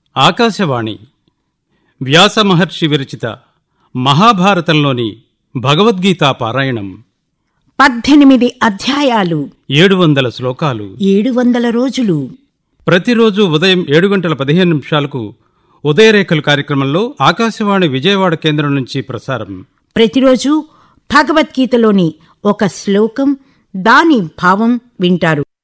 ఆకాశవాణి వ్యాస మహర్షి విరచిత మహాభారతంలోని భగవద్గీతా పారాయణం 18 అధ్యాయాలు, 700 శ్లోకాలు, 700 రోజులు. ప్రతిరోజు ఉదయం 7:15 ఉదయరేఖలు కార్యక్రమంలో ఆకాశవాణి విజయవాడ కేంద్రం నుంచి ప్రసారం. ప్రతిరోజు భగవద్గీతలోని ఒక శ్లోకం, దాని భావం వింటారు.